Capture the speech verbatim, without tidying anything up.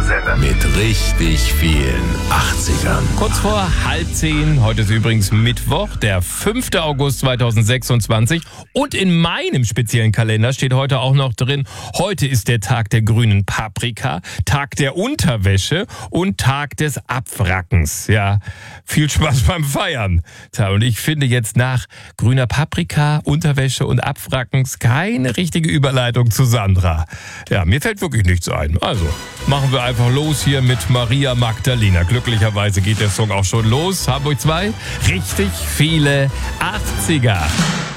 Radiosender mit richtig vielen achtzigern. Kurz vor halb zehn, heute ist übrigens Mittwoch, der fünfte August zweitausendsechsundzwanzig. Und in meinem speziellen Kalender steht heute auch noch drin, heute ist der Tag der grünen Paprika, Tag der Unterwäsche und Tag des Abwrackens. Ja, viel Spaß beim Feiern. Tja, und ich finde jetzt nach grüner Paprika, Unterwäsche und Abwrackens keine richtige Überleitung zu Sandra. Ja, mir fällt wirklich nichts ein. Also, machen wir einfach los hier mit Maria Magdalena. Glücklicherweise geht der Song auch schon los. Hamburg zwei, richtig viele achtziger.